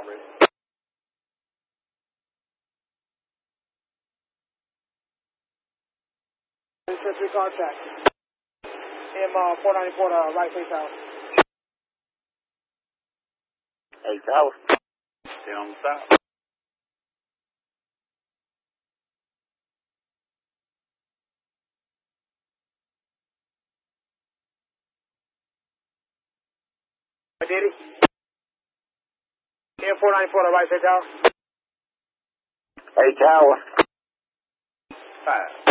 ready. Three car track. M494 right face out. Hey, Tower. Stay on the south. Did he? M494 right face out. Hey, Tower. 5.